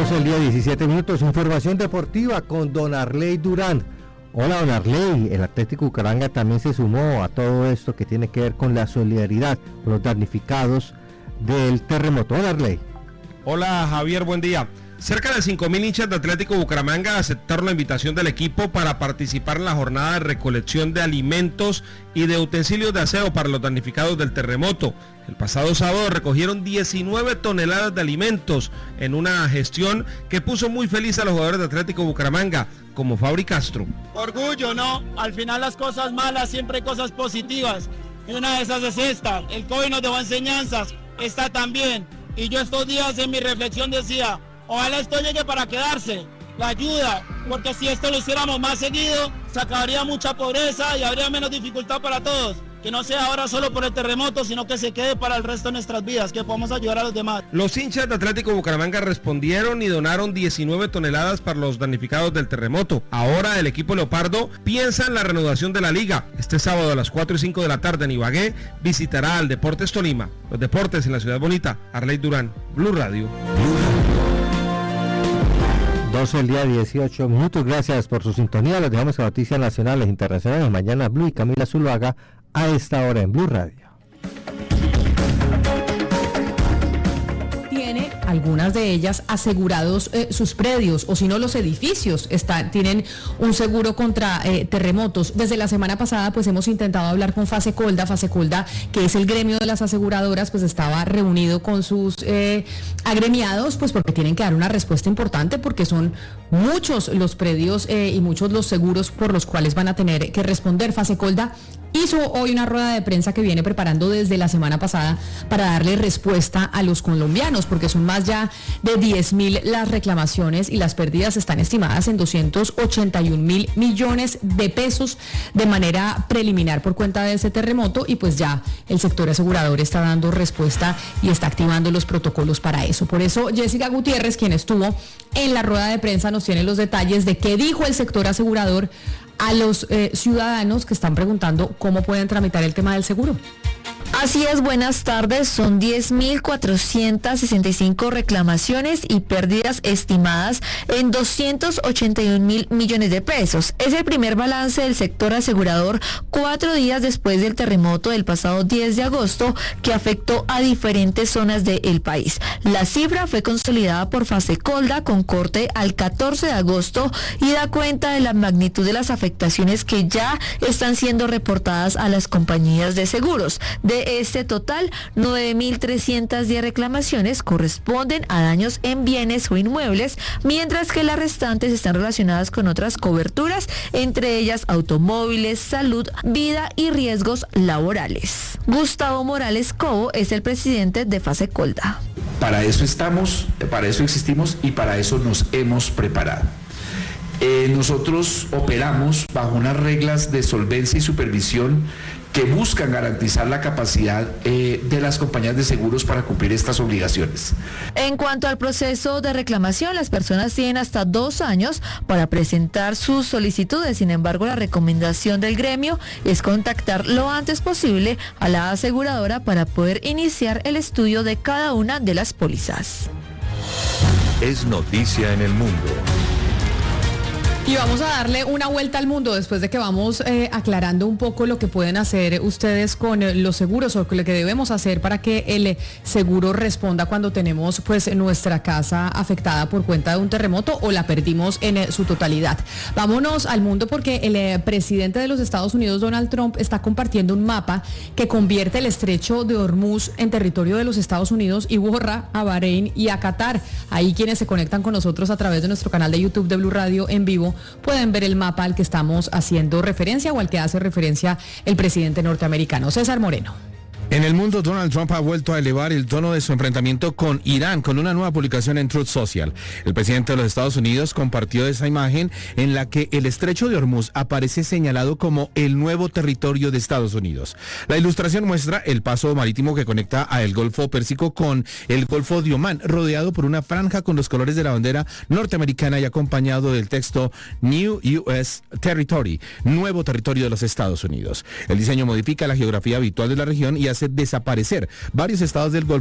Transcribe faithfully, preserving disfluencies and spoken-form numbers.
doce del día, diecisiete minutos, información deportiva con don Arley Durán. Hola, don Arley, el Atlético Bucaramanga también se sumó a todo esto que tiene que ver con la solidaridad con los damnificados del terremoto. Hola, Arley. Hola, Javier, buen día. Cerca de cinco mil hinchas de Atlético Bucaramanga aceptaron la invitación del equipo para participar en la jornada de recolección de alimentos y de utensilios de aseo para los damnificados del terremoto. El pasado sábado recogieron diecinueve toneladas de alimentos en una gestión que puso muy feliz a los jugadores de Atlético Bucaramanga, como Fabri Castro. Orgullo, ¿no? Al final las cosas malas siempre hay cosas positivas. Y una de esas es esta. El COVID nos dejó enseñanzas. Esta también. Y yo estos días en mi reflexión decía, ojalá esto llegue para quedarse, la ayuda, porque si esto lo hiciéramos más seguido, se acabaría mucha pobreza y habría menos dificultad para todos. Que no sea ahora solo por el terremoto, sino que se quede para el resto de nuestras vidas, que podamos ayudar a los demás. Los hinchas de Atlético Bucaramanga respondieron y donaron diecinueve toneladas para los damnificados del terremoto. Ahora el equipo Leopardo piensa en la reanudación de la liga. Este sábado a las cuatro y cinco de la tarde en Ibagué visitará al Deportes Tolima. Los deportes en la ciudad bonita. Arley Durán, Blue Radio. doce del día, dieciocho minutos. Gracias por su sintonía. Los dejamos con noticias nacionales e internacionales. Mañana Blue y Camila Zuluaga a esta hora en Blue Radio. Tiene algunas de ellas asegurados eh, sus predios, o si no los edificios están, tienen un seguro contra eh, terremotos. Desde la semana pasada pues hemos intentado hablar con Fasecolda. Fasecolda, que es el gremio de las aseguradoras, pues estaba reunido con sus eh, agremiados, pues porque tienen que dar una respuesta importante, porque son muchos los predios eh, y muchos los seguros por los cuales van a tener que responder. Fasecolda hizo hoy una rueda de prensa que viene preparando desde la semana pasada para darle respuesta a los colombianos, porque son más ya de diez mil las reclamaciones y las pérdidas están estimadas en doscientos ochenta y un mil millones de pesos de manera preliminar por cuenta de ese terremoto, y pues ya el sector asegurador está dando respuesta y está activando los protocolos para eso. Por eso Jessica Gutiérrez, quien estuvo en la rueda de prensa, nos tiene los detalles de qué dijo el sector asegurador a los eh, ciudadanos que están preguntando cómo pueden tramitar el tema del seguro. Así es, buenas tardes. Son diez mil cuatrocientas sesenta y cinco reclamaciones y pérdidas estimadas en doscientos ochenta y un mil millones de pesos. Es el primer balance del sector asegurador cuatro días después del terremoto del pasado diez de agosto que afectó a diferentes zonas del país. La cifra fue consolidada por Fasecolda con corte al catorce de agosto y da cuenta de la magnitud de las afectaciones que ya están siendo reportadas a las compañías de seguros. De este total, nueve mil trescientas diez reclamaciones corresponden a daños en bienes o inmuebles, mientras que las restantes están relacionadas con otras coberturas, entre ellas automóviles, salud, vida y riesgos laborales. Gustavo Morales Cobo es el presidente de Fasecolda. Para eso estamos, para eso existimos y para eso nos hemos preparado. Eh, nosotros operamos bajo unas reglas de solvencia y supervisión que buscan garantizar la capacidad eh, de las compañías de seguros para cumplir estas obligaciones. En cuanto al proceso de reclamación, las personas tienen hasta dos años para presentar sus solicitudes. Sin embargo, la recomendación del gremio es contactar lo antes posible a la aseguradora para poder iniciar el estudio de cada una de las pólizas. Es noticia en el mundo. Y vamos a darle una vuelta al mundo después de que vamos eh, aclarando un poco lo que pueden hacer ustedes con eh, los seguros, o lo que debemos hacer para que el seguro responda cuando tenemos pues nuestra casa afectada por cuenta de un terremoto o la perdimos en eh, su totalidad. Vámonos al mundo, porque el eh, presidente de los Estados Unidos, Donald Trump, está compartiendo un mapa que convierte el estrecho de Hormuz en territorio de los Estados Unidos y borra a Bahrein y a Qatar. Ahí quienes se conectan con nosotros a través de nuestro canal de YouTube de Blue Radio en vivo pueden ver el mapa al que estamos haciendo referencia o al que hace referencia el presidente norteamericano. César Moreno. En el mundo, Donald Trump ha vuelto a elevar el tono de su enfrentamiento con Irán con una nueva publicación en Truth Social. El presidente de los Estados Unidos compartió esa imagen en la que el estrecho de Hormuz aparece señalado como el nuevo territorio de Estados Unidos. La ilustración muestra el paso marítimo que conecta a el Golfo Pérsico con el Golfo de Omán, rodeado por una franja con los colores de la bandera norteamericana y acompañado del texto New U S Territory, nuevo territorio de los Estados Unidos. El diseño modifica la geografía habitual de la región y hace desaparecer varios estados del Golfo